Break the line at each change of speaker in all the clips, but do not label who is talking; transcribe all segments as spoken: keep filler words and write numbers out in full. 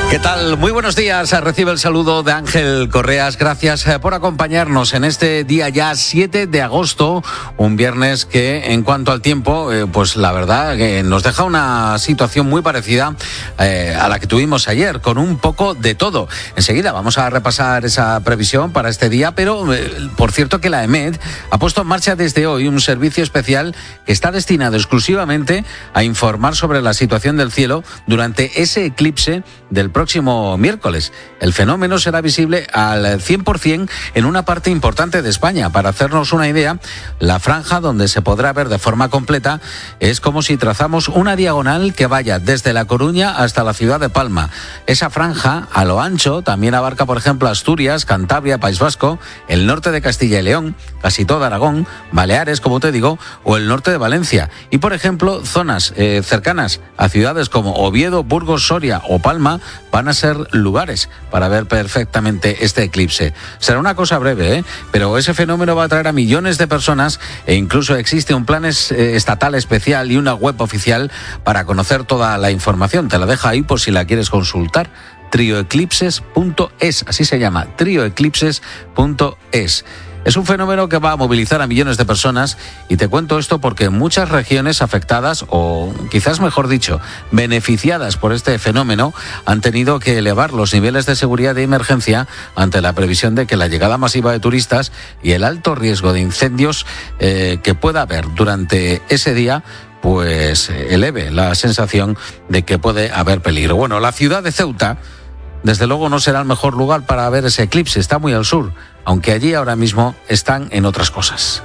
¿Qué tal? Muy buenos días. Recibe el saludo de Ángel Correas. Gracias por acompañarnos en este día ya siete de agosto, un viernes que en cuanto al tiempo, eh, pues la verdad que nos deja una situación muy parecida eh, a la que tuvimos ayer, con un poco de todo. Enseguida vamos a repasar esa previsión para este día, pero eh, por cierto que la EMET ha puesto en marcha desde hoy un servicio especial que está destinado exclusivamente a informar sobre la situación del cielo durante ese eclipse del próximo miércoles. El fenómeno será visible al cien por ciento en una parte importante de España. Para hacernos una idea, la franja donde se podrá ver de forma completa es como si trazamos una diagonal que vaya desde La Coruña hasta la ciudad de Palma. Esa franja, a lo ancho, también abarca, por ejemplo, Asturias, Cantabria, País Vasco, el norte de Castilla y León, casi todo Aragón, Baleares, como te digo, o el norte de Valencia. Y, por ejemplo, zonas eh, cercanas a ciudades como Oviedo, Burgos, Soria o Palma van a ser lugares para ver perfectamente este eclipse. Será una cosa breve, ¿eh? Pero ese fenómeno va a atraer a millones de personas e incluso existe un plan es, eh, estatal especial y una web oficial para conocer toda la información. Te la dejo ahí por si la quieres consultar. trioeclipses punto es, así se llama, trioeclipses punto es. Es un fenómeno que va a movilizar a millones de personas y te cuento esto porque muchas regiones afectadas, o quizás mejor dicho, beneficiadas por este fenómeno, han tenido que elevar los niveles de seguridad de emergencia ante la previsión de que la llegada masiva de turistas y el alto riesgo de incendios eh, que pueda haber durante ese día pues eleve la sensación de que puede haber peligro. Bueno, la ciudad de Ceuta desde luego no será el mejor lugar para ver ese eclipse, está muy al sur, aunque allí ahora mismo están en otras cosas.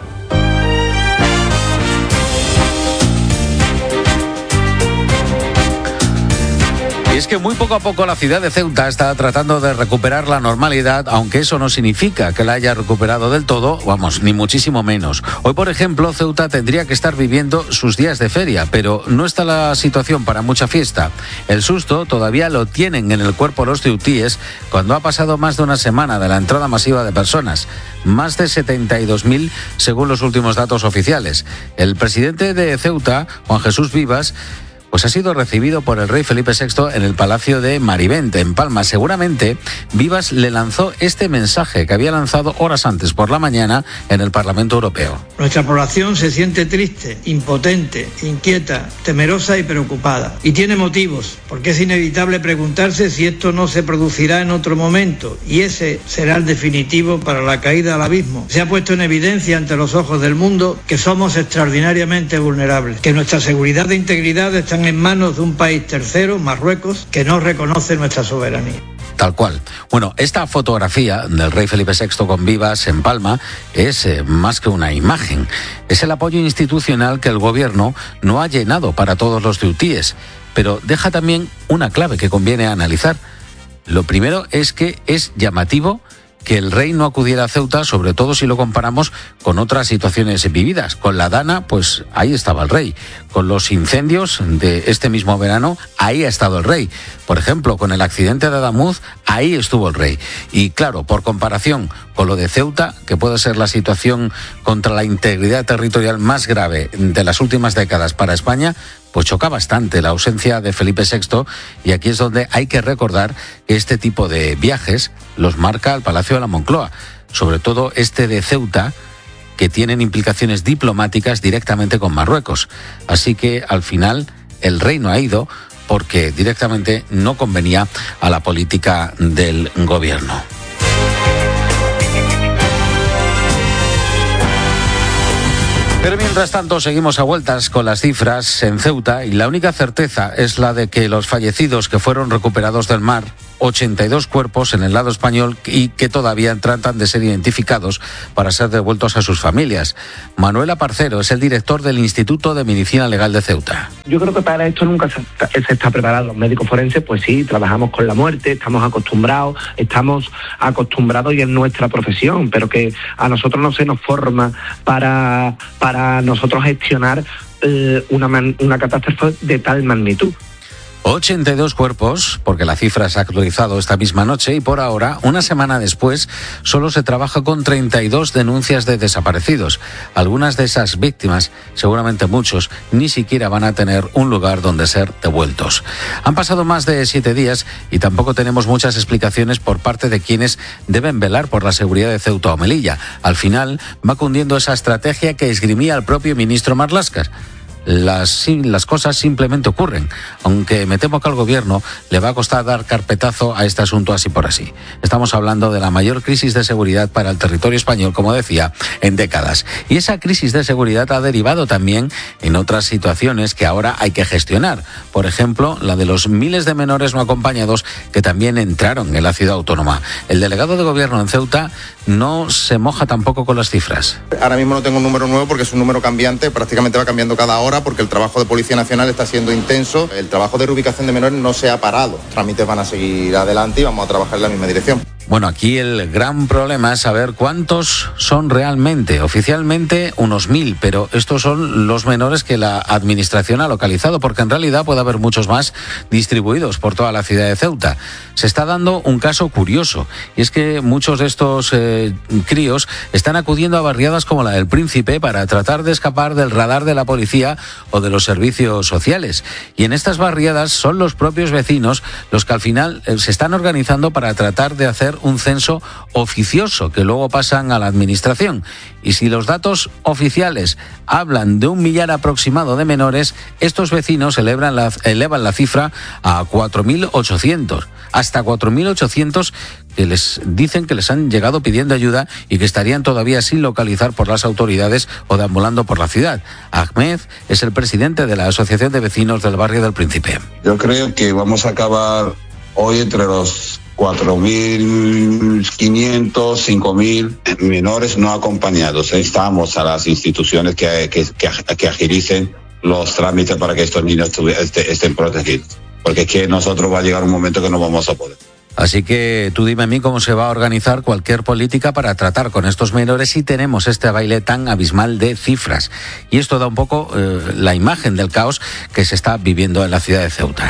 Y es que muy poco a poco la ciudad de Ceuta está tratando de recuperar la normalidad, aunque eso no significa que la haya recuperado del todo, vamos, ni muchísimo menos. Hoy, por ejemplo, Ceuta tendría que estar viviendo sus días de feria, pero no está la situación para mucha fiesta. El susto todavía lo tienen en el cuerpo los ceutíes cuando ha pasado más de una semana de la entrada masiva de personas, más de setenta y dos mil según los últimos datos oficiales. El presidente de Ceuta, Juan Jesús Vivas, pues ha sido recibido por el rey Felipe sexto en el Palacio de Marivent, en Palma. Seguramente Vivas le lanzó este mensaje que había lanzado horas antes por la mañana en el Parlamento Europeo.
Nuestra población se siente triste, impotente, inquieta, temerosa y preocupada. Y tiene motivos, porque es inevitable preguntarse si esto no se producirá en otro momento, y ese será el definitivo para la caída al abismo. Se ha puesto en evidencia ante los ojos del mundo que somos extraordinariamente vulnerables, que nuestra seguridad e integridad están en manos de un país tercero, Marruecos, que no reconoce nuestra soberanía.
Tal cual. Bueno, esta fotografía del rey Felipe sexto con Vivas en Palma es eh, más que una imagen. Es el apoyo institucional que el gobierno no ha llenado para todos los ceutíes, pero deja también una clave que conviene analizar. Lo primero es que es llamativo que el rey no acudiera a Ceuta, sobre todo si lo comparamos con otras situaciones vividas. Con la Dana, pues ahí estaba el rey. Con los incendios de este mismo verano, ahí ha estado el rey. Por ejemplo, con el accidente de Adamuz, ahí estuvo el rey. Y claro, por comparación con lo de Ceuta, que puede ser la situación contra la integridad territorial más grave de las últimas décadas para España, pues choca bastante la ausencia de Felipe sexto, y aquí es donde hay que recordar que este tipo de viajes los marca el Palacio de la Moncloa, sobre todo este de Ceuta, que tienen implicaciones diplomáticas directamente con Marruecos. Así que al final el rey no ha ido porque directamente no convenía a la política del gobierno. Pero mientras tanto seguimos a vueltas con las cifras en Ceuta y la única certeza es la de que los fallecidos que fueron recuperados del mar, ochenta y dos cuerpos en el lado español y que todavía tratan de ser identificados para ser devueltos a sus familias. Manuel Aparcero es el director del Instituto de Medicina Legal de Ceuta.
Yo creo que para esto nunca se está, se está preparado. Los médicos forenses, pues sí, trabajamos con la muerte, estamos acostumbrados, estamos acostumbrados y es nuestra profesión, pero que a nosotros no se nos forma para, para nosotros gestionar eh, una, man, una catástrofe de tal magnitud.
ochenta y dos cuerpos, porque la cifra se ha actualizado esta misma noche y por ahora, una semana después, solo se trabaja con treinta y dos denuncias de desaparecidos. Algunas de esas víctimas, seguramente muchos, ni siquiera van a tener un lugar donde ser devueltos. Han pasado más de siete días y tampoco tenemos muchas explicaciones por parte de quienes deben velar por la seguridad de Ceuta o Melilla. Al final, va cundiendo esa estrategia que esgrimía el propio ministro Marlaska. Las, las cosas simplemente ocurren, aunque me temo que al gobierno le va a costar dar carpetazo a este asunto así por así. Estamos hablando de la mayor crisis de seguridad para el territorio español, como decía, en décadas. Y esa crisis de seguridad ha derivado también en otras situaciones que ahora hay que gestionar. Por ejemplo, la de los miles de menores no acompañados que también entraron en la ciudad autónoma. El delegado de gobierno en Ceuta no se moja tampoco con las cifras.
Ahora mismo no tengo un número nuevo porque es un número cambiante, prácticamente va cambiando cada hora, porque el trabajo de Policía Nacional está siendo intenso. El trabajo de reubicación de menores no se ha parado. Los trámites van a seguir adelante y vamos a trabajar en la misma dirección.
Bueno, aquí el gran problema es saber cuántos son realmente. Oficialmente unos mil, pero estos son los menores que la administración ha localizado, porque en realidad puede haber muchos más distribuidos por toda la ciudad de Ceuta. Se está dando un caso curioso, y es que muchos de estos eh, críos están acudiendo a barriadas como la del Príncipe para tratar de escapar del radar de la policía o de los servicios sociales. Y en estas barriadas son los propios vecinos los que al final eh, se están organizando para tratar de hacer un censo oficioso que luego pasan a la administración. Y si los datos oficiales hablan de un millar aproximado de menores, estos vecinos elevan la, elevan la cifra a cuatro mil ochocientos. Hasta cuatro mil ochocientos que les dicen que les han llegado pidiendo ayuda y que estarían todavía sin localizar por las autoridades o deambulando por la ciudad. Ahmed es el presidente de la Asociación de Vecinos del Barrio del Príncipe.
Yo creo que vamos a acabar hoy entre los cuatro mil quinientos, cinco mil menores no acompañados. Instamos a las instituciones que, que, que, que agilicen los trámites para que estos niños estén protegidos. Porque es que nosotros va a llegar un momento que no vamos a poder.
Así que tú dime a mí cómo se va a organizar cualquier política para tratar con estos menores si tenemos este baile tan abismal de cifras. Y esto da un poco eh, la imagen del caos que se está viviendo en la ciudad de Ceuta.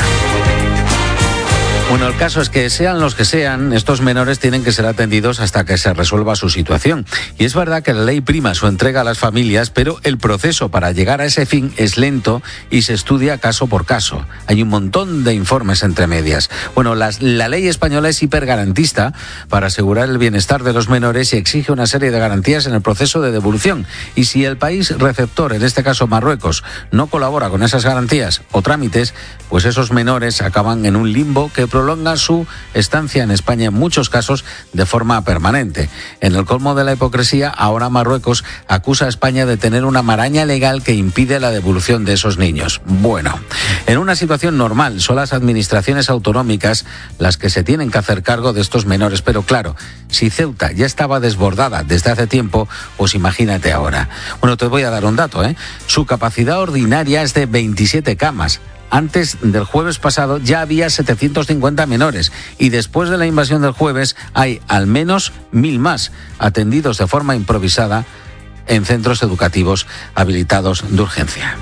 Bueno, el caso es que sean los que sean, estos menores tienen que ser atendidos hasta que se resuelva su situación. Y es verdad que la ley prima su entrega a las familias, pero el proceso para llegar a ese fin es lento y se estudia caso por caso. Hay un montón de informes entre medias. Bueno, las, la ley española es hipergarantista para asegurar el bienestar de los menores y exige una serie de garantías en el proceso de devolución. Y si el país receptor, en este caso Marruecos, no colabora con esas garantías o trámites, pues esos menores acaban en un limbo que prolonga su estancia en España en muchos casos de forma permanente. En el colmo de la hipocresía, ahora Marruecos acusa a España de tener una maraña legal que impide la devolución de esos niños. Bueno, en una situación normal son las administraciones autonómicas las que se tienen que hacer cargo de estos menores, pero claro, si Ceuta ya estaba desbordada desde hace tiempo, pues imagínate ahora. Bueno, te voy a dar un dato, ¿eh? Su capacidad ordinaria es de veintisiete camas. Antes del jueves pasado ya había setecientos cincuenta menores y después de la invasión del jueves hay al menos mil más atendidos de forma improvisada en centros educativos habilitados de urgencia.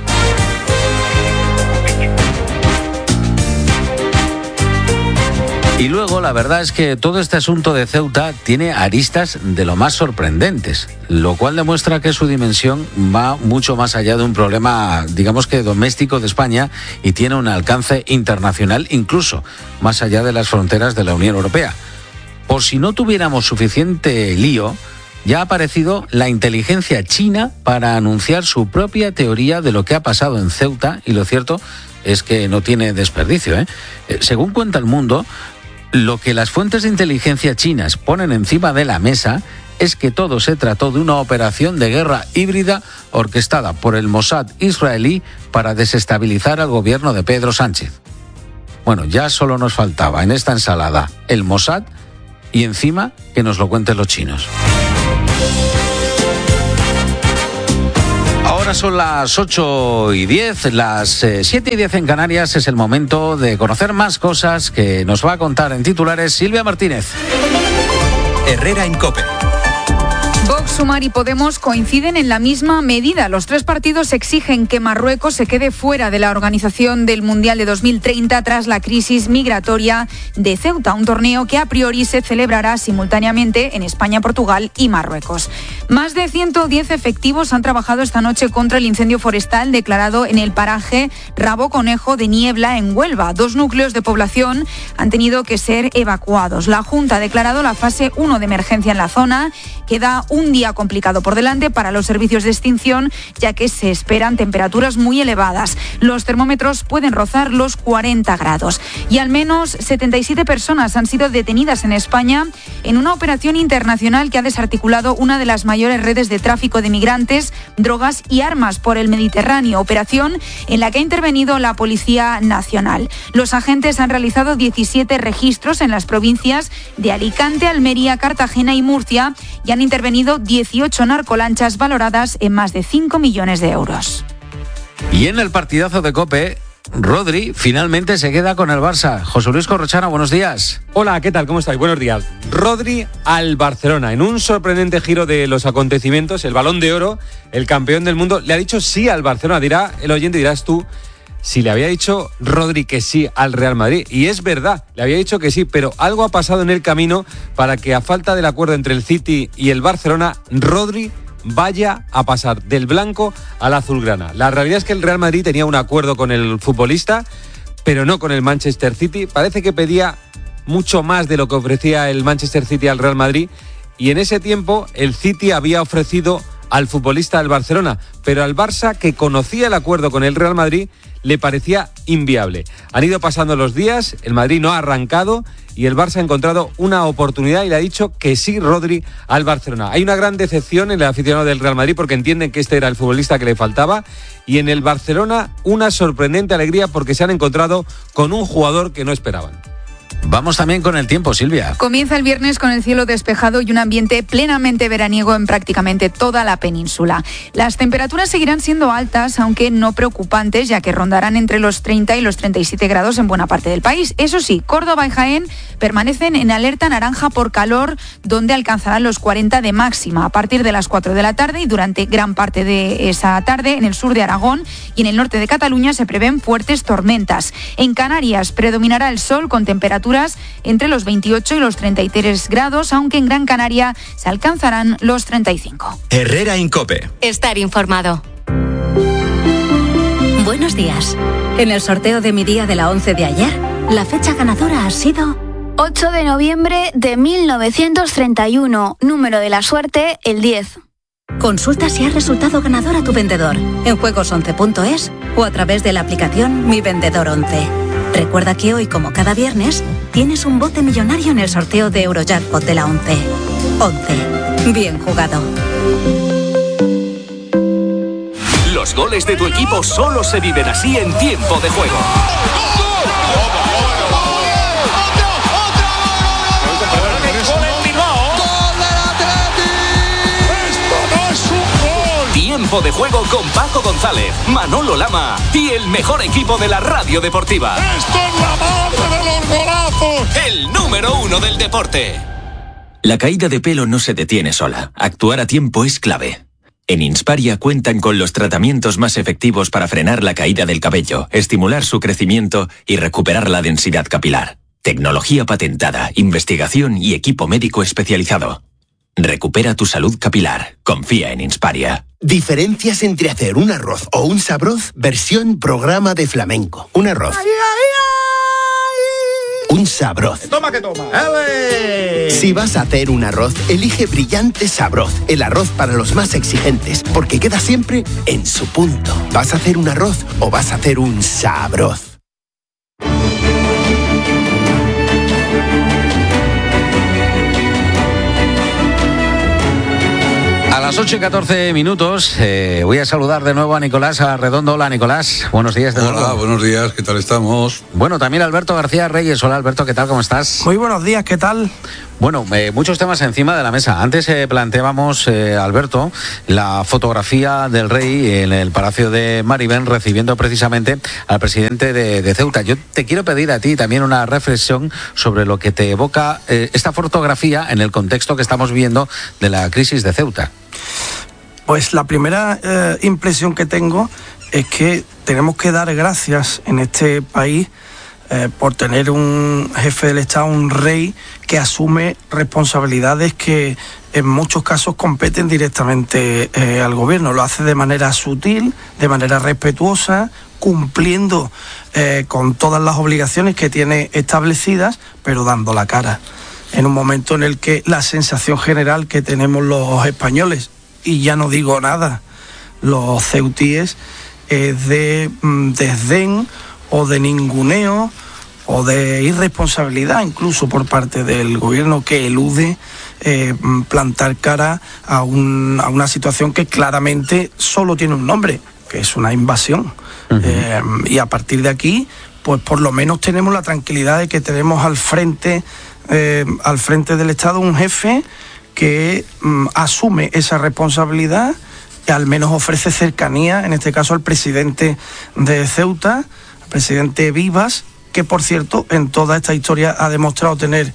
Y luego, la verdad es que todo este asunto de Ceuta tiene aristas de lo más sorprendentes, lo cual demuestra que su dimensión va mucho más allá de un problema, digamos que doméstico de España, y tiene un alcance internacional, incluso más allá de las fronteras de la Unión Europea. Por si no tuviéramos suficiente lío, ya ha aparecido la inteligencia china para anunciar su propia teoría de lo que ha pasado en Ceuta, y lo cierto es que no tiene desperdicio, ¿eh? Según cuenta El Mundo, lo que las fuentes de inteligencia chinas ponen encima de la mesa es que todo se trató de una operación de guerra híbrida orquestada por el Mossad israelí para desestabilizar al gobierno de Pedro Sánchez. Bueno, ya solo nos faltaba en esta ensalada el Mossad y encima que nos lo cuenten los chinos. Ahora son las ocho y diez, las eh, siete y diez en Canarias. Es el momento de conocer más cosas que nos va a contar en titulares Silvia Martínez.
Herrera en COPE.
Vox
Vox, Sumar y Podemos coinciden en la misma medida. Los tres partidos exigen que Marruecos se quede fuera de la organización del Mundial de dos mil treinta tras la crisis migratoria de Ceuta, un torneo que a priori se celebrará simultáneamente en España, Portugal y Marruecos. Más de ciento diez efectivos han trabajado esta noche contra el incendio forestal declarado en el paraje Rabo Conejo de Niebla, en Huelva. Dos núcleos de población han tenido que ser evacuados. La Junta ha declarado la fase uno de emergencia en la zona. Queda un día complicado por delante para los servicios de extinción, ya que se esperan temperaturas muy elevadas. Los termómetros pueden rozar los cuarenta grados. Y al menos setenta y siete personas han sido detenidas en España en una operación internacional que ha desarticulado una de las mayores redes de tráfico de migrantes, drogas y armas por el Mediterráneo. Operación en la que ha intervenido la Policía Nacional. Los agentes han realizado diecisiete registros en las provincias de Alicante, Almería, Cartagena y Murcia y han intervenido dieciocho narcolanchas valoradas en más de cinco millones de euros.
Y en el partidazo de COPE, Rodri finalmente se queda con el Barça. José Luis Corrochano, buenos días.
Hola, ¿qué tal? ¿Cómo estáis? Buenos días. Rodri al Barcelona. En un sorprendente giro de los acontecimientos, el Balón de Oro, el campeón del mundo, le ha dicho sí al Barcelona. Dirá el oyente, dirás tú, si le había dicho Rodri que sí al Real Madrid. Y es verdad, le había dicho que sí, pero algo ha pasado en el camino para que, a falta del acuerdo entre el City y el Barcelona, Rodri vaya a pasar del blanco al azulgrana. La realidad es que el Real Madrid tenía un acuerdo con el futbolista, pero no con el Manchester City. Parece que pedía mucho más de lo que ofrecía el Manchester City al Real Madrid, y en ese tiempo el City había ofrecido al futbolista del Barcelona, pero al Barça, que conocía el acuerdo con el Real Madrid, le parecía inviable. Han ido pasando los días, el Madrid no ha arrancado y el Barça ha encontrado una oportunidad y le ha dicho que sí Rodri al Barcelona. Hay una gran decepción en el aficionado del Real Madrid porque entienden que este era el futbolista que le faltaba, y en el Barcelona una sorprendente alegría porque se han encontrado con un jugador que no esperaban.
Vamos también con el tiempo, Silvia.
Comienza el viernes con el cielo despejado y un ambiente plenamente veraniego en prácticamente toda la península. Las temperaturas seguirán siendo altas, aunque no preocupantes, ya que rondarán entre los treinta y los treinta y siete grados en buena parte del país. Eso sí, Córdoba y Jaén permanecen en alerta naranja por calor, donde alcanzarán los cuarenta de máxima a partir de las cuatro de la tarde, y durante gran parte de esa tarde en el sur de Aragón y en el norte de Cataluña se prevén fuertes tormentas. En Canarias predominará el sol con temperaturas entre los veintiocho y los treinta y tres grados, aunque en Gran Canaria se alcanzarán los treinta y cinco.
Herrera en COPE.
Estar informado.
Buenos días. En el sorteo de mi día de la once de ayer, la fecha ganadora ha sido
ocho de noviembre de mil novecientos treinta y uno. Número de la suerte, el diez.
Consulta si has resultado ganador a tu vendedor en juegos once punto es o a través de la aplicación Mi Vendedor once. Recuerda que hoy, como cada viernes, tienes un bote millonario en el sorteo de Eurojackpot de la once. once. Bien jugado.
Los goles de tu equipo solo se viven así en Tiempo de Juego. Tiempo de Juego con Paco González, Manolo Lama y el mejor equipo de la radio deportiva.
¡Esto es la madre de los golazos!
El número uno del deporte.
La caída de pelo no se detiene sola. Actuar a tiempo es clave. En Insparia cuentan con los tratamientos más efectivos para frenar la caída del cabello, estimular su crecimiento y recuperar la densidad capilar. Tecnología patentada, investigación y equipo médico especializado. Recupera tu salud capilar. Confía en Insparia.
Diferencias entre hacer un arroz o un sabroz versión programa de flamenco. Un arroz. ¡Ay, ay, ay! Un sabroz.
Toma que toma.
¡Ale! Si vas a hacer un arroz, elige Brillante Sabroz, el arroz para los más exigentes, porque queda siempre en su punto. ¿Vas a hacer un arroz o vas a hacer un sabroz?
A las ocho y catorce minutos eh, voy a saludar de nuevo a Nicolás Arredondo. Hola, Nicolás, buenos días de
Hola,
nuevo.
buenos días, ¿qué tal estamos?
Bueno, también Alberto García Reyes. Hola, Alberto, ¿qué tal? ¿Cómo estás?
Muy buenos días, ¿qué tal?
Bueno, eh, muchos temas encima de la mesa. Antes eh, planteábamos, eh, Alberto, la fotografía del rey en el Palacio de Maribén recibiendo precisamente al presidente de, de Ceuta. Yo te quiero pedir a ti también una reflexión sobre lo que te evoca eh, esta fotografía en el contexto que estamos viendo de la crisis de Ceuta.
Pues la primera eh, impresión que tengo es que tenemos que dar gracias en este país eh, por tener un jefe del Estado, un rey, que asume responsabilidades que en muchos casos competen directamente eh, al gobierno. Lo hace de manera sutil, de manera respetuosa, cumpliendo eh, con todas las obligaciones que tiene establecidas, pero dando la cara. En un momento en el que la sensación general que tenemos los españoles, y ya no digo nada, los ceutíes, es de mm, desdén o de ninguneo o de irresponsabilidad incluso por parte del gobierno, que elude eh, plantar cara a, un, a una situación que claramente solo tiene un nombre, que es una invasión. Uh-huh. Eh, y a partir de aquí, pues por lo menos tenemos la tranquilidad de que tenemos al frente, eh, al frente del Estado un jefe que mm, asume esa responsabilidad, que al menos ofrece cercanía, en este caso al presidente de Ceuta, al presidente Vivas, que por cierto en toda esta historia ha demostrado tener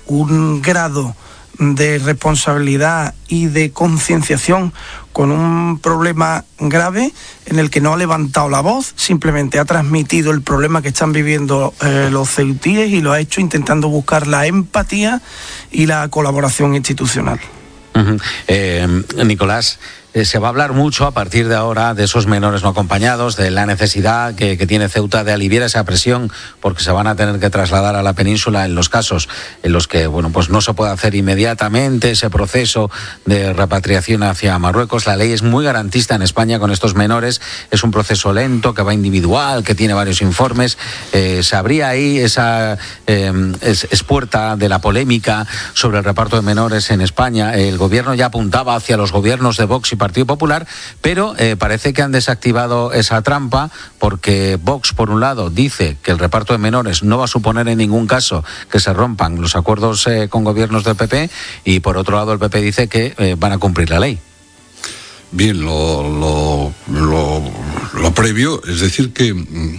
un grado de responsabilidad y de concienciación con un problema grave en el que no ha levantado la voz, simplemente ha transmitido el problema que están viviendo eh, los ceutíes, y lo ha hecho intentando buscar la empatía y la colaboración institucional.
Uh-huh. eh, Nicolás, eh, se va a hablar mucho a partir de ahora de esos menores no acompañados, de la necesidad que, que tiene Ceuta de aliviar esa presión, porque se van a tener que trasladar a la península en los casos en los que, bueno, pues no se puede hacer inmediatamente ese proceso de repatriación hacia Marruecos. La ley es muy garantista en España con estos menores, es un proceso lento que va individual, que tiene varios informes. Eh, se abría ahí esa eh, es, es puerta de la polémica sobre el reparto de menores en España. El gobierno ya apuntaba hacia los gobiernos de Vox y Partido Popular, pero eh, parece que han desactivado esa trampa, porque Vox, por un lado, dice que el reparto de menores no va a suponer en ningún caso que se rompan los acuerdos eh, con gobiernos del P P, y por otro lado el P P dice que eh, van a cumplir la ley.
Bien, lo, lo, lo, lo previo, es decir, que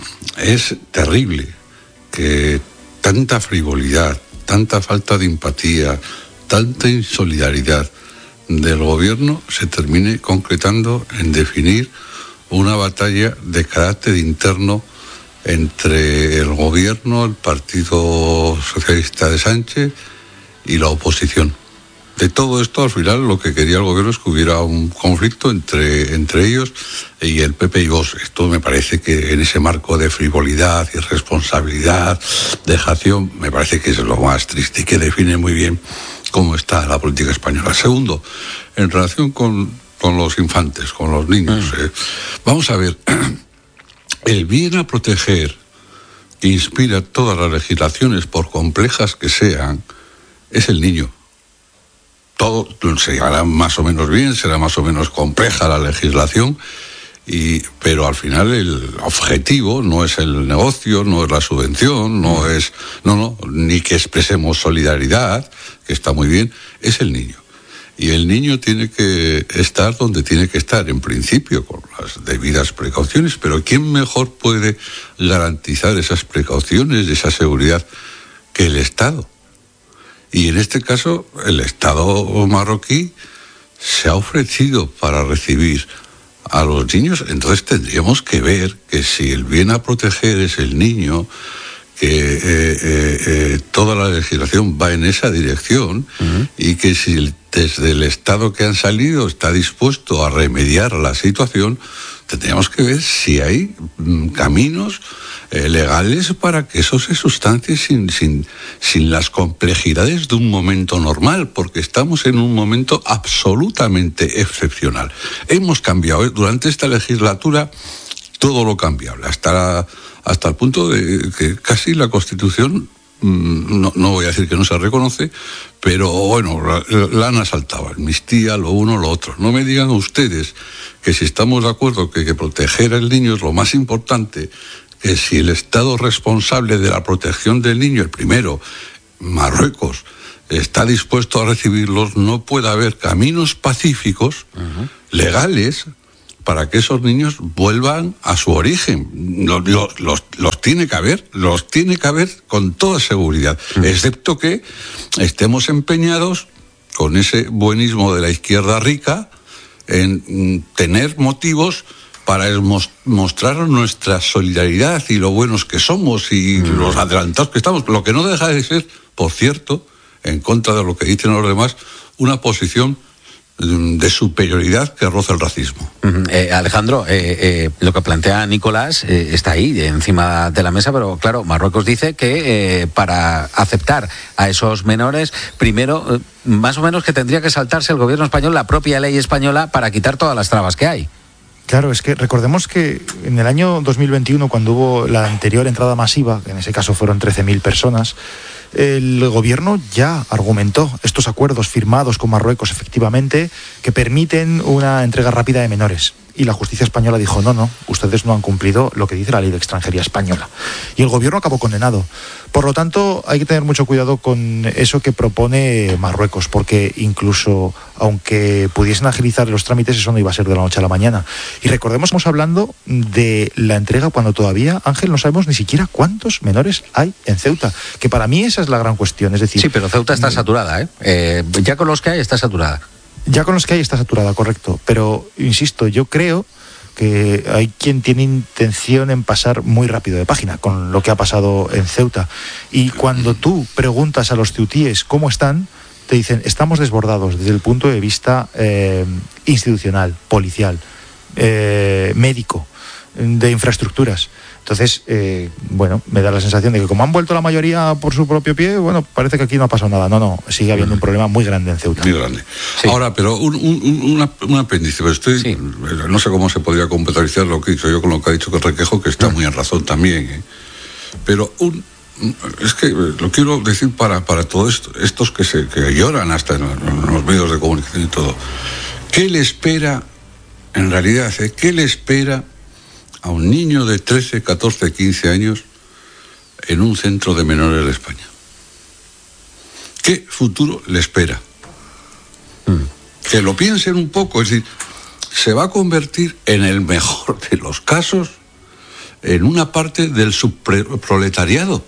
es terrible que tanta frivolidad, tanta falta de empatía, tanta insolidaridad del gobierno se termine concretando en definir una batalla de carácter interno entre el gobierno, el Partido Socialista de Sánchez y la oposición. De todo esto, al final, lo que quería el gobierno es que hubiera un conflicto entre, entre ellos y el P P y Vox. Esto me parece que en ese marco de frivolidad, irresponsabilidad, dejación, me parece que es lo más triste y que define muy bien cómo está la política española. Segundo, en relación con, con los infantes, con los niños, mm. eh, vamos a ver, el bien a proteger que inspira todas las legislaciones, por complejas que sean, es el niño. Todo se hará más o menos bien, será más o menos compleja la legislación, y, pero al final el objetivo no es el negocio, no es la subvención, no es, no, no, ni que expresemos solidaridad, que está muy bien, es el niño. Y el niño tiene que estar donde tiene que estar, en principio, con las debidas precauciones, pero ¿quién mejor puede garantizar esas precauciones, esa seguridad, que el Estado? Y en este caso, el Estado marroquí se ha ofrecido para recibir a los niños. Entonces tendríamos que ver que si el bien a proteger es el niño, que eh, eh, eh, toda la legislación va en esa dirección, uh-huh. y que si el, desde el Estado que han salido está dispuesto a remediar la situación, tendríamos que ver si hay mm, caminos eh, legales para que eso se sustancie sin, sin, sin las complejidades de un momento normal, porque estamos en un momento absolutamente excepcional. Hemos cambiado, ¿eh? Durante esta legislatura, todo lo cambiable, hasta, la, hasta el punto de que casi la Constitución, mmm, no, no voy a decir que no se reconoce, pero bueno, la, la han asaltado, amnistía, lo uno, lo otro. No me digan ustedes que si estamos de acuerdo que, que proteger al niño es lo más importante, que si el Estado responsable de la protección del niño, el primero, Marruecos, está dispuesto a recibirlos, no puede haber caminos pacíficos, uh-huh. legales, para que esos niños vuelvan a su origen. Los, los, los, los tiene que haber, los tiene que haber con toda seguridad, uh-huh. excepto que estemos empeñados con ese buenismo de la izquierda rica en mm, tener motivos para mostrar nuestra solidaridad y lo buenos que somos y mm. los adelantados que estamos, lo que no deja de ser, por cierto, en contra de lo que dicen los demás, una posición de superioridad que roza el racismo.
Uh-huh. eh, Alejandro, eh, eh, lo que plantea Nicolás eh, está ahí, encima de la mesa, pero claro, Marruecos dice que eh, para aceptar a esos menores, primero, eh, más o menos que tendría que saltarse el gobierno español la propia ley española para quitar todas las trabas que hay.
Claro, es que recordemos que en el año dos mil veintiuno, cuando hubo la anterior entrada masiva, que en ese caso fueron trece mil personas, el gobierno ya argumentó estos acuerdos firmados con Marruecos, efectivamente, que permiten una entrega rápida de menores. Y la justicia española dijo, no, no, ustedes no han cumplido lo que dice la ley de extranjería española. Y el gobierno acabó condenado. Por lo tanto, hay que tener mucho cuidado con eso que propone Marruecos, porque incluso, aunque pudiesen agilizar los trámites, eso no iba a ser de la noche a la mañana. Y recordemos, estamos hablando de la entrega cuando todavía, Ángel, no sabemos ni siquiera cuántos menores hay en Ceuta, que para mí esa es la gran cuestión. Es decir,
sí, pero Ceuta está saturada, ¿eh? eh ya con los que hay está saturada.
Ya con los que hay está saturada, correcto. Pero, insisto, yo creo que hay quien tiene intención en pasar muy rápido de página con lo que ha pasado en Ceuta. Y cuando tú preguntas a los ceutíes cómo están, te dicen, estamos desbordados desde el punto de vista eh, institucional, policial, eh, médico, de infraestructuras. Entonces, eh, bueno, me da la sensación de que como han vuelto la mayoría por su propio pie, bueno, parece que aquí no ha pasado nada. No, no, sigue habiendo un problema muy grande en Ceuta.
Muy grande. Sí. Ahora, pero un, un, una, un apéndice, pero estoy, sí. no sé cómo se podría compatibilizar lo que he dicho yo con lo que ha dicho que Requejo, que está muy en razón también, ¿eh? Pero un, es que lo quiero decir para, para todos esto, estos que, se, que lloran hasta en, en los medios de comunicación y todo. ¿Qué le espera, en realidad, eh, qué le espera a un niño de trece, catorce, quince años en un centro de menores de España? ¿Qué futuro le espera? Mm. Que lo piensen un poco, es decir, se va a convertir en el mejor de los casos en una parte del subproletariado.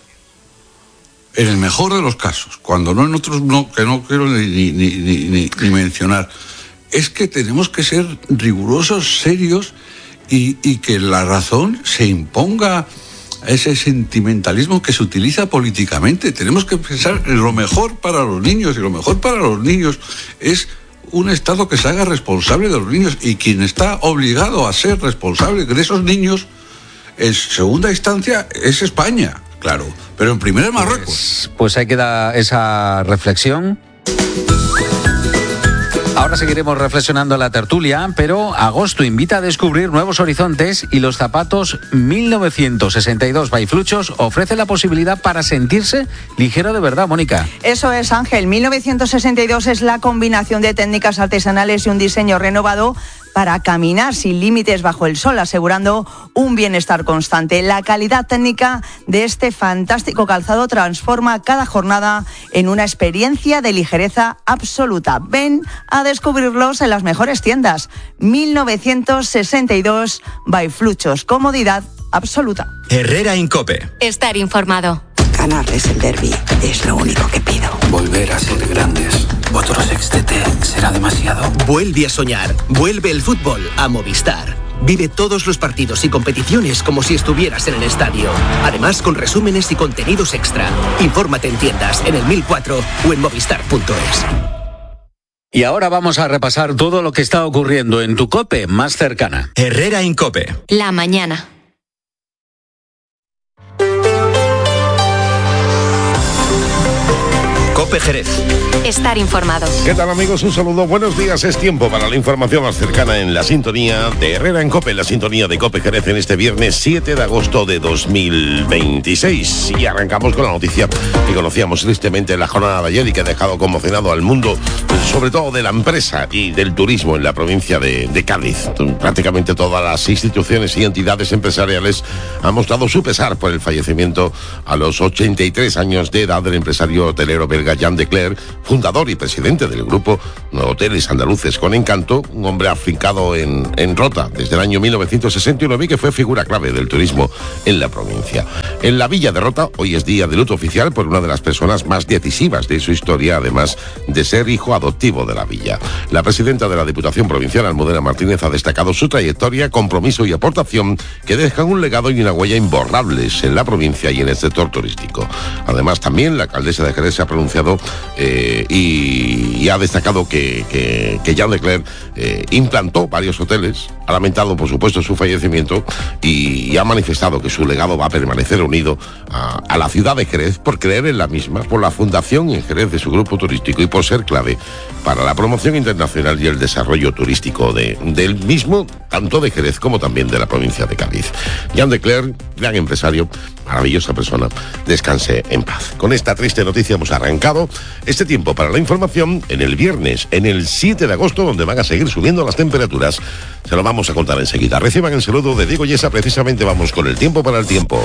En el mejor de los casos, cuando no en otros, no, que no quiero ni, ni, ni, ni, ni mencionar. Es que tenemos que ser rigurosos, serios, Y, y que la razón se imponga a ese sentimentalismo que se utiliza políticamente. Tenemos que pensar en lo mejor para los niños, y lo mejor para los niños es un Estado que se haga responsable de los niños, y quien está obligado a ser responsable de esos niños en segunda instancia es España, claro, pero en primera es Marruecos.
Pues, pues ahí queda esa reflexión. Ahora seguiremos reflexionando en la tertulia, pero agosto invita a descubrir nuevos horizontes y los zapatos mil novecientos sesenta y dos by Fluchos ofrece la posibilidad para sentirse ligero de verdad, Mónica.
Eso es, Ángel. mil novecientos sesenta y dos es la combinación de técnicas artesanales y un diseño renovado para caminar sin límites bajo el sol, asegurando un bienestar constante. La calidad técnica de este fantástico calzado transforma cada jornada en una experiencia de ligereza absoluta. Ven a descubrirlos en las mejores tiendas. mil novecientos sesenta y dos by Fluchos. Comodidad absoluta.
Herrera Incope.
Estar informado.
Ganarles el derbi es lo único que pido.
Volver a ser grandes. Otro sextete será demasiado.
Vuelve a soñar. Vuelve el fútbol a Movistar. Vive todos los partidos y competiciones como si estuvieras en el estadio. Además, con resúmenes y contenidos extra. Infórmate en tiendas, en el mil cuatro o en movistar punto es.
Y ahora vamos a repasar todo lo que está ocurriendo en tu COPE más cercana.
Herrera Incope.
La mañana.
COPE Jerez.
Estar informado.
¿Qué tal, amigos? Un saludo. Buenos días. Es tiempo para la información más cercana en la sintonía de Herrera en COPE, la sintonía de COPE Jerez en este viernes siete de agosto de dos mil veintiséis. Y arrancamos con la noticia que conocíamos tristemente en la jornada de ayer y que ha dejado conmocionado al mundo, sobre todo de la empresa y del turismo en la provincia de, de Cádiz. Prácticamente todas las instituciones y entidades empresariales han mostrado su pesar por el fallecimiento a los ochenta y tres años de edad del empresario hotelero belga Jean Declercq, fundador y presidente del grupo Hoteles Andaluces con Encanto, un hombre afincado en, en Rota desde el año mil novecientos sesenta y nueve, que fue figura clave del turismo en la provincia. En la villa de Rota hoy es día de luto oficial por una de las personas más decisivas de su historia, además de ser hijo adoptivo de la villa. La presidenta de la Diputación Provincial, Almudena Martínez, ha destacado su trayectoria, compromiso y aportación que dejan un legado y una huella imborrables en la provincia y en el sector turístico. Además, también la alcaldesa de Jerez se ha pronunciado eh, y, y ha destacado que, que, que Jean Declercq eh, implantó varios hoteles, ha lamentado, por supuesto, su fallecimiento y, y ha manifestado que su legado va a permanecer unido a, a la ciudad de Jerez por creer en la misma, por la fundación en Jerez de su grupo turístico y por ser clave para la promoción internacional y el desarrollo turístico de, del mismo, tanto de Jerez como también de la provincia de Cádiz. Jean Declercq, gran empresario, maravillosa persona, descanse en paz. Con esta triste noticia hemos arrancado este tiempo para la información en el viernes, en el siete de agosto, donde van a seguir subiendo las temperaturas. Se lo vamos a contar enseguida. Reciban el saludo de Diego Yesa. Precisamente vamos con el tiempo para el tiempo.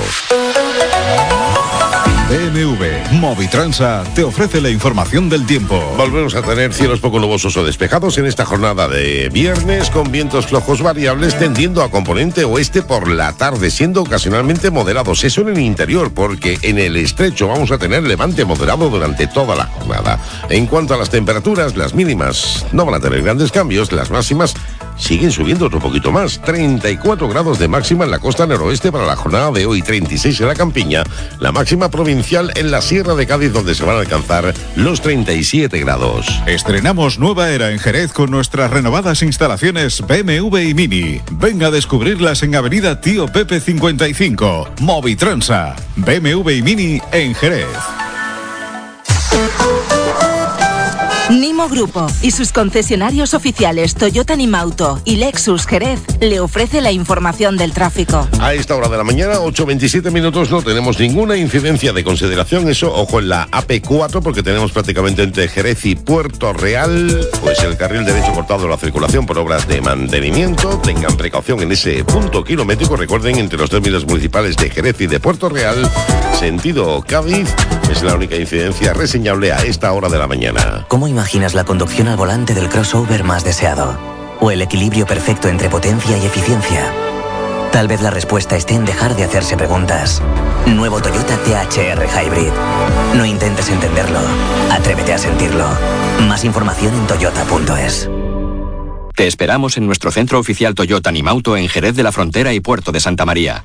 B M W Movitransa te ofrece la información del tiempo.
Volvemos a tener cielos poco nubosos o despejados en esta jornada de viernes, con vientos flojos variables tendiendo a componente oeste por la tarde, siendo ocasionalmente moderados. Eso en el interior, porque en el estrecho vamos a tener levante moderado durante toda la jornada. En cuanto a las temperaturas, las mínimas no van a tener grandes cambios, las máximas siguen subiendo otro poquito más. treinta y cuatro grados de máxima en la costa noroeste para la jornada de hoy, treinta y seis en la campiña, la máxima provincial en la Sierra de Cádiz, donde se van a alcanzar los treinta y siete grados.
Estrenamos nueva era en Jerez con nuestras renovadas instalaciones B M W y Mini. Venga a descubrirlas en Avenida Tío Pepe cincuenta y cinco. Movitransa, B M W y Mini en Jerez.
Nimo Grupo y sus concesionarios oficiales Toyota Nimauto y Lexus Jerez le ofrece la información del tráfico.
A esta hora de la mañana, ocho veintisiete minutos, no tenemos ninguna incidencia de consideración. Eso, ojo en la A P cuatro, porque tenemos prácticamente entre Jerez y Puerto Real, pues el carril derecho cortado de la circulación por obras de mantenimiento. Tengan precaución en ese punto kilométrico. Recuerden, entre los términos municipales de Jerez y de Puerto Real, sentido Cádiz, es la única incidencia reseñable a esta hora de la mañana.
¿Cómo imaginas la conducción al volante del crossover más deseado? ¿O el equilibrio perfecto entre potencia y eficiencia? Tal vez la respuesta esté en dejar de hacerse preguntas. Nuevo Toyota T H R Hybrid. No intentes entenderlo, atrévete a sentirlo. Más información en toyota punto es.
Te esperamos en nuestro centro oficial Toyota Nimauto en Jerez de la Frontera y Puerto de Santa María.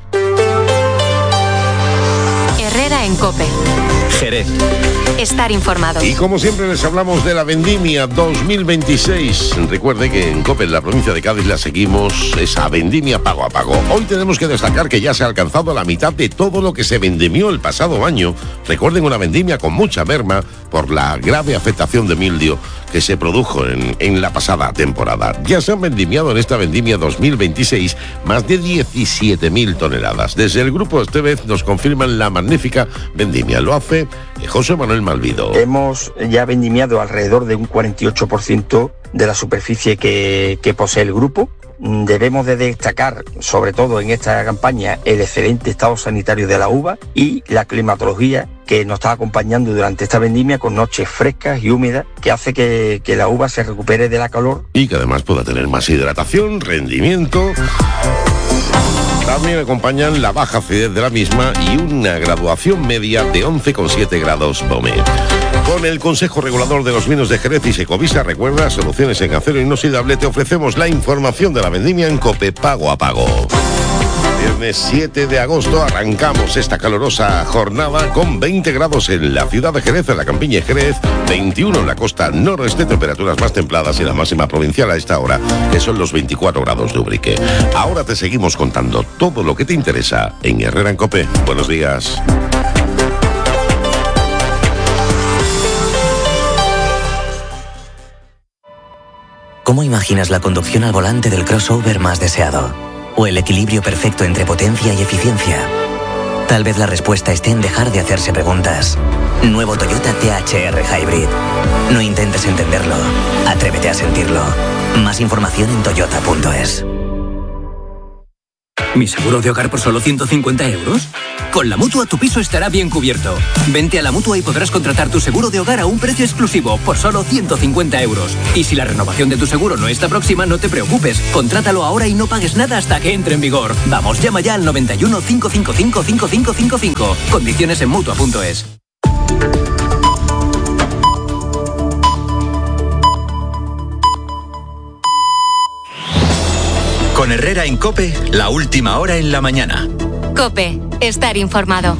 Herrera en COPE.
Jerez.
Estar informado.
Y como siempre les hablamos de la Vendimia dos mil veintiséis. Recuerde que en COPE, en la provincia de Cádiz, la seguimos, esa vendimia pago a pago. Hoy tenemos que destacar que ya se ha alcanzado la mitad de todo lo que se vendimió el pasado año. Recuerden, una vendimia con mucha merma por la grave afectación de mildio que se produjo en, en la pasada temporada. Ya se han vendimiado en esta vendimia dos mil veintiséis más de diecisiete mil toneladas. Desde el grupo Estevez nos confirman la magnífica vendimia. Lo hace José Manuel Malvido.
Hemos ya vendimiado alrededor de un cuarenta y ocho por ciento de la superficie que, que posee el grupo. Debemos de destacar, sobre todo en esta campaña, el excelente estado sanitario de la uva y la climatología que nos está acompañando durante esta vendimia, con noches frescas y húmedas, que hace que, que la uva se recupere de la calor.
Y que además pueda tener más hidratación, rendimiento. También acompañan la baja acidez de la misma y una graduación media de once coma siete grados BOME. Con el Consejo Regulador de los Vinos de Jerez y Secovisa, recuerda, soluciones en acero inoxidable, te ofrecemos la información de la vendimia en COPE pago a pago. Viernes siete de agosto arrancamos esta calurosa jornada con veinte grados en la ciudad de Jerez, en la campiña de Jerez, veintiuno en la costa noroeste, temperaturas más templadas y la máxima provincial a esta hora, que son los veinticuatro grados de Ubrique. Ahora te seguimos contando todo lo que te interesa en Herrera en COPE. Buenos días.
¿Cómo imaginas la conducción al volante del crossover más deseado? ¿O el equilibrio perfecto entre potencia y eficiencia? Tal vez la respuesta esté en dejar de hacerse preguntas. Nuevo Toyota T H R Hybrid. No intentes entenderlo, atrévete a sentirlo. Más información en toyota punto es.
¿Mi seguro de hogar por solo ciento cincuenta euros? Con la Mutua tu piso estará bien cubierto. Vente a la Mutua y podrás contratar tu seguro de hogar a un precio exclusivo por solo ciento cincuenta euros. Y si la renovación de tu seguro no está próxima, no te preocupes. Contrátalo ahora y no pagues nada hasta que entre en vigor. Vamos, llama ya al noventa y uno, cinco cinco cinco, cinco cinco cinco cinco. Condiciones en Mutua punto es.
Con Herrera en COPE, la última hora en la mañana.
COPE, estar informado.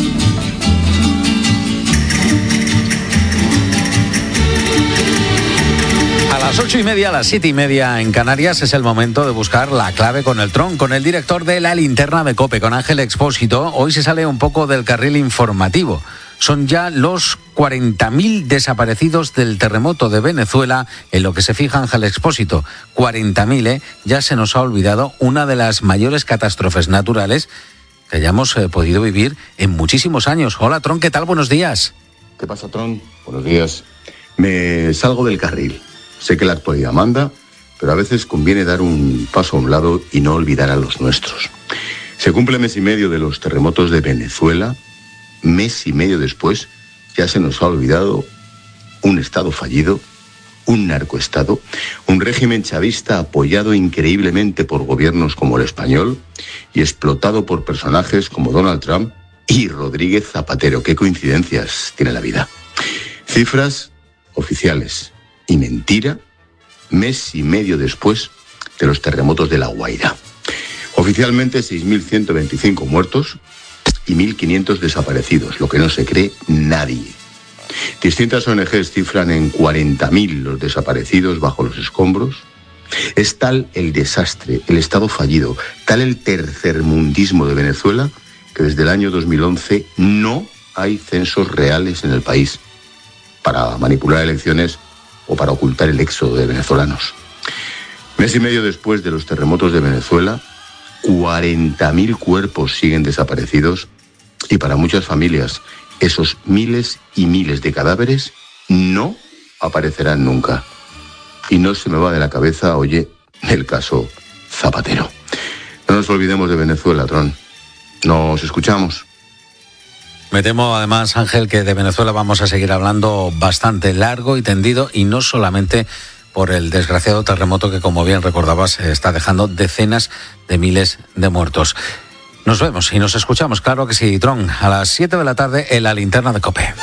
A las ocho y media, a las siete y media en Canarias es el momento de buscar la clave con el Tron, con el director de La Linterna de COPE, con Ángel Expósito. Hoy se sale un poco del carril informativo. Son ya los cuarenta mil desaparecidos del terremoto de Venezuela en lo que se fija Ángel Expósito. cuarenta mil, ¿eh? Ya se nos ha olvidado una de las mayores catástrofes naturales que hayamos eh, podido vivir en muchísimos años. Hola, Tron, ¿qué tal? Buenos días.
¿Qué pasa, Tron? Buenos días. Me salgo del carril. Sé que la actualidad manda, pero a veces conviene dar un paso a un lado y no olvidar a los nuestros. Se cumple mes y medio de los terremotos de Venezuela. Mes y medio después, ya se nos ha olvidado un Estado fallido, un narcoestado, un régimen chavista apoyado increíblemente por gobiernos como el español y explotado por personajes como Donald Trump y Rodríguez Zapatero. Qué coincidencias tiene la vida. Cifras oficiales y mentira, mes y medio después de los terremotos de La Guaira. Oficialmente seis mil ciento veinticinco muertos y mil quinientos desaparecidos, lo que no se cree nadie. Distintas O N Ges cifran en cuarenta mil los desaparecidos bajo los escombros. Es tal el desastre, el Estado fallido, tal el tercermundismo de Venezuela, que desde el año dos mil once no hay censos reales en el país para manipular elecciones o para ocultar el éxodo de venezolanos. Mes y medio después de los terremotos de Venezuela, cuarenta mil cuerpos siguen desaparecidos y para muchas familias esos miles y miles de cadáveres no aparecerán nunca. Y no se me va de la cabeza, oye, el caso Zapatero. No nos olvidemos de Venezuela, Tron. Nos escuchamos.
Me temo además, Ángel, que de Venezuela vamos a seguir hablando bastante largo y tendido, y no solamente por el desgraciado terremoto que, como bien recordabas, está dejando decenas de miles de muertos. Nos vemos y nos escuchamos, claro que sí, Tron, a las siete de la tarde en La Linterna de COPE.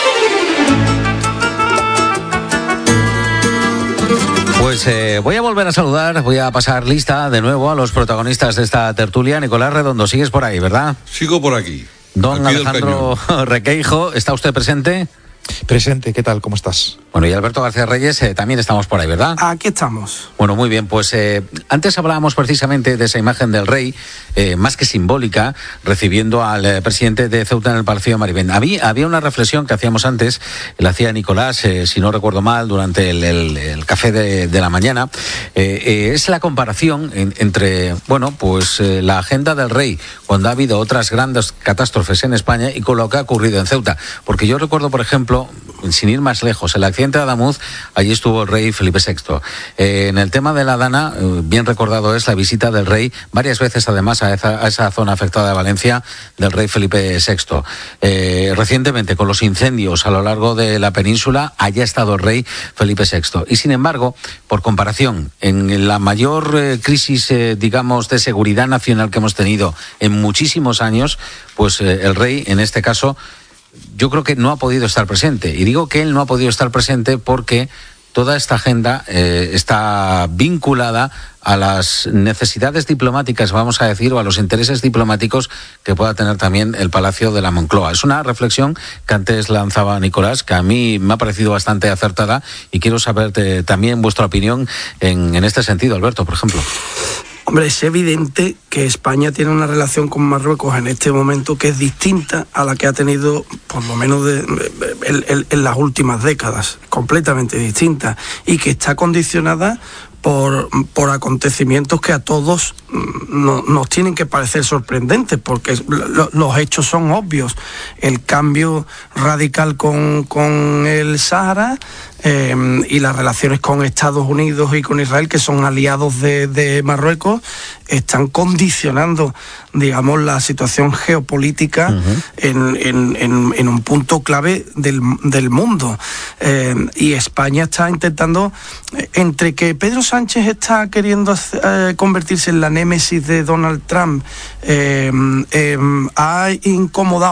Pues eh, voy a volver a saludar, voy a pasar lista de nuevo a los protagonistas de esta tertulia. Nicolás Redondo, sigues por ahí, ¿verdad?
Sigo por aquí.
Don Alejandro Requeijo, ¿está usted presente?
Presente, ¿qué tal? ¿Cómo estás?
Bueno, y Alberto García Reyes, eh, también estamos por ahí, ¿verdad?
Aquí estamos.
Bueno, muy bien, pues eh, antes hablábamos precisamente de esa imagen del rey, eh, más que simbólica, recibiendo al eh, presidente de Ceuta en el Palacio de Maribén. Había, había una reflexión que hacíamos antes, la hacía Nicolás, eh, si no recuerdo mal, durante el, el, el café de, de la mañana, eh, eh, es la comparación en, entre, bueno, pues eh, la agenda del rey, cuando ha habido otras grandes catástrofes en España, y con lo que ha ocurrido en Ceuta. Porque yo recuerdo, por ejemplo, sin ir más lejos, el accidente de Adamuz, allí estuvo el rey Felipe sexto. Eh, en el tema de la Dana, eh, bien recordado es la visita del rey, varias veces además a esa, a esa zona afectada de Valencia, del rey Felipe sexto. Eh, recientemente, con los incendios a lo largo de la península, allá ha estado el rey Felipe sexto. Y sin embargo, por comparación, en la mayor eh, crisis, eh, digamos, de seguridad nacional que hemos tenido en muchísimos años, pues eh, el rey, en este caso, yo creo que no ha podido estar presente. Y digo que él no ha podido estar presente porque toda esta agenda eh, está vinculada a las necesidades diplomáticas, vamos a decir, o a los intereses diplomáticos que pueda tener también el Palacio de la Moncloa. Es una reflexión que antes lanzaba Nicolás, que a mí me ha parecido bastante acertada, y quiero saber de, también vuestra opinión en, en este sentido, Alberto, por ejemplo.
Hombre, es evidente que España tiene una relación con Marruecos en este momento que es distinta a la que ha tenido, por lo menos de, en, en, en las últimas décadas, completamente distinta, y que está condicionada por, por acontecimientos que a todos no, nos tienen que parecer sorprendentes, porque lo, los hechos son obvios. El cambio radical con, con el Sáhara, Eh, y las relaciones con Estados Unidos y con Israel, que son aliados de, de Marruecos, están condicionadas condicionando, digamos, la situación geopolítica uh-huh. en, en, en, en un punto clave del, del mundo. Eh, y España está intentando, entre que Pedro Sánchez está queriendo eh, convertirse en la némesis de Donald Trump, eh, eh, ha incomodado